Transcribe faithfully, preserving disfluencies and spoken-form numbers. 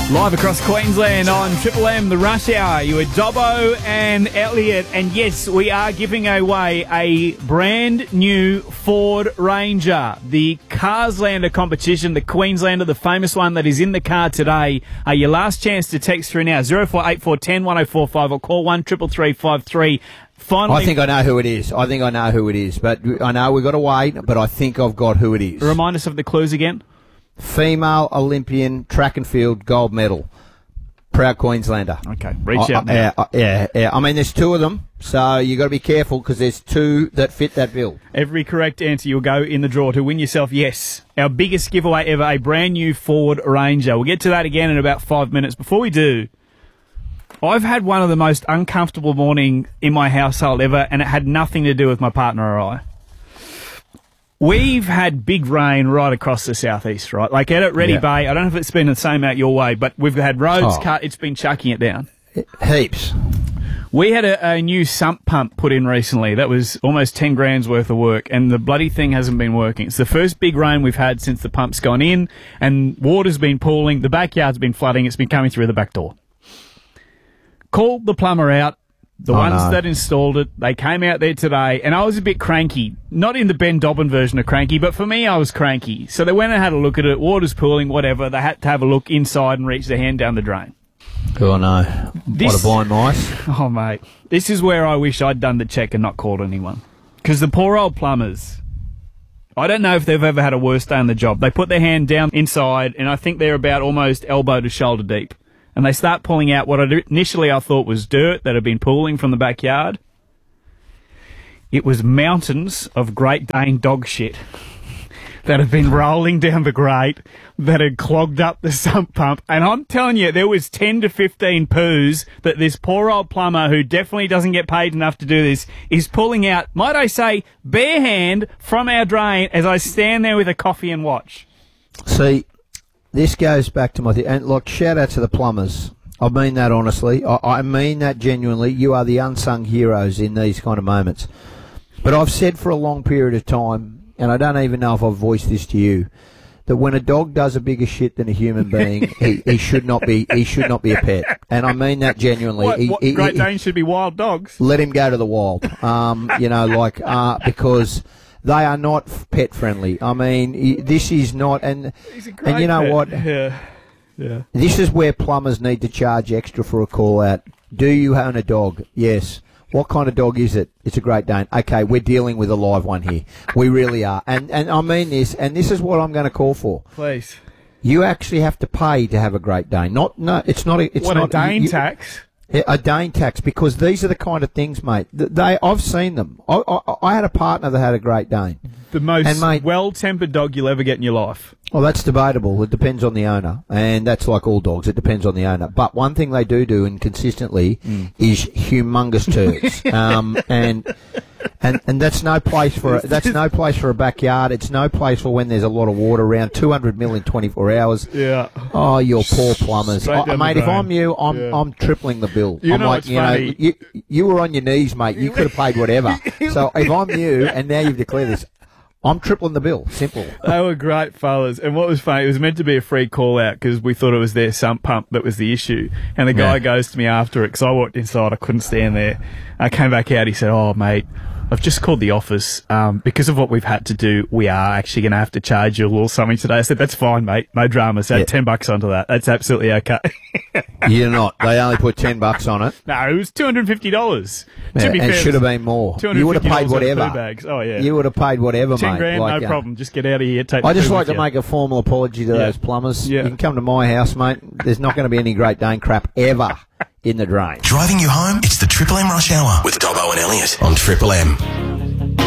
Live across Queensland on Triple M, the Rush Hour. You are Dobbo and Elliot. And yes, we are giving away a brand new Ford Ranger. The Carslander competition, the Queenslander, the famous one that is in the car today. Uh, your last chance to text through now, zero four eight four one zero one zero four five or call one triple three five three. Finally, I think I know who it is. I think I know who it is. But I know we've got to wait, but I think I've got who it is. Remind us of the clues again. Female Olympian track and field gold medal. Proud Queenslander. Okay, reach I, out now. I, yeah, yeah, yeah. I mean, there's two of them, so you got to be careful because there's two that fit that bill. Every correct answer, you'll go in the draw to win yourself, yes, our biggest giveaway ever, a brand new Ford Ranger. We'll get to that again in about five minutes. Before we do, I've had one of the most uncomfortable mornings in my household ever, and it had nothing to do with my partner or I. We've had big rain right across the southeast, right? Like out at Ready Yeah. Bay, I don't know if it's been the same out your way, but we've had roads Oh. cut, it's been chucking it down. Heaps. We had a, a new sump pump put in recently. That was almost ten grand's worth of work, and the bloody thing hasn't been working. It's the first big rain we've had since the pump's gone in, and water's been pooling, the backyard's been flooding, it's been coming through the back door. Called the plumber out. The Oh, ones no. that installed it, they came out there today, and I was a bit cranky. Not in the Ben Dobbin version of cranky, but for me, I was cranky. So they went and had a look at it, water's pooling, whatever. They had to have a look inside and reach their hand down the drain. Oh, no. This- What a blind mice. Oh, mate. This is where I wish I'd done the check and not called anyone. Because the poor old plumbers, I don't know if they've ever had a worse day on the job. They put their hand down inside, and I think they're about almost elbow to shoulder deep. And they start pulling out what initially I thought was dirt that had been pooling from the backyard. It was mountains of Great Dane dog shit that had been rolling down the grate that had clogged up the sump pump. And I'm telling you, there was ten to fifteen poos that this poor old plumber, who definitely doesn't get paid enough to do this, is pulling out, might I say, bare hand from our drain as I stand there with a coffee and watch. See, this goes back to my thing. And, look, shout out to the plumbers. I mean that honestly. I, I mean that genuinely. You are the unsung heroes in these kind of moments. But I've said for a long period of time, and I don't even know if I've voiced this to you, that when a dog does a bigger shit than a human being, he, he should not be he should not be a pet. And I mean that genuinely. What, He- what he- Great he- Danes should be wild dogs. let him go to the wild. Um, you know, like uh, because they are not pet friendly. I mean, y- this is not, and He's a great and you know pet. what? Yeah. Yeah. This is where plumbers need to charge extra for a call out. Do you own a dog? Yes. What kind of dog is it? It's a Great Dane. Okay, we're dealing with a live one here. We really are. And and I mean this, and this is what I'm going to call for. Please. You actually have to pay to have a Great Dane. Not no, it's not. A, it's What not a Dane you- tax. A Dane tax, because these are the kind of things, mate. that They, I've seen them. I, I, I had a partner that had a Great Dane. The most And, mate- well-tempered dog you'll ever get in your life. Well, that's debatable. It depends on the owner, and that's like all dogs. It depends on the owner. But one thing they do do, and consistently, is humongous turds. um, and and and that's no place for a, that's no place for a backyard. It's no place for when there's a lot of water around. Two hundred mil in twenty-four hours. Yeah. Oh, your poor plumbers, Straight oh, down the mate. If drain. I'm you, I'm Yeah. I'm tripling the bill. You I'm know like, what's you funny? know, you you were on your knees, mate. You could have paid whatever. So if I'm you, and now you've declared this, I'm tripling the bill. Simple. They were great fellas. And what was funny, it was meant to be a free call out because we thought it was their sump pump that was the issue. And the guy Yeah. goes to me after it because I walked inside. I couldn't stand there. I came back out. He said, "Oh, mate, I've just called the office. Um, because of what we've had to do, we are actually going to have to charge you a little something today." I said, "That's fine, mate. No dramas. Add Yeah. ten bucks onto that. That's absolutely okay." You're not. They only put ten bucks on it. No, it was two hundred fifty dollars. Yeah, to be and fair, it should have been more. two You would hundred have fifty paid dollars worth of whatever. poo bags. Oh, yeah. You would have paid whatever, ten mate. grand, Like, no uh, problem. Just get out of here. Take the I just poo like with to you. make a formal apology to Yeah. those plumbers. Yeah. You can come to my house, mate. There's not going to be any Great Dane crap ever in the drain. Driving you home? It's the Triple M Rush Hour with Dobbo and Elliot on Triple M.